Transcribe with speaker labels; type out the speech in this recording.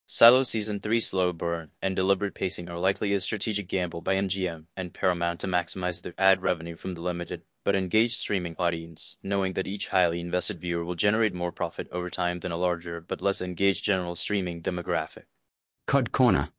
Speaker 1: Silo Season 3 slow burn and deliberate pacing are likely a strategic gamble by MGM and Paramount to maximize their ad revenue from the limited but engaged streaming audience, knowing that each highly invested viewer will generate more profit over time than a larger but less engaged general streaming demographic.
Speaker 2: Cod Corner.